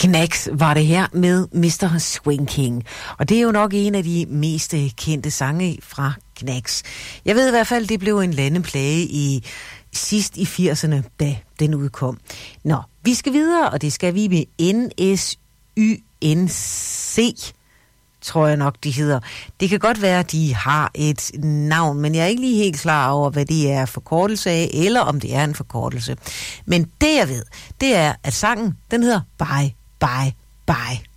Knack var det her med Mr. Swing King. Og det er jo nok en af de mest kendte sange fra Knack. Jeg ved i hvert fald, det blev en landeplage sidst i 80'erne, da den udkom. Nå, vi skal videre, og det skal vi med NSYNC, tror jeg nok, de hedder. Det kan godt være, at de har et navn, men jeg er ikke lige helt klar over, hvad det er forkortelse af, eller om det er en forkortelse. Men det jeg ved, det er, at sangen, den hedder Bye, Bye, Bye.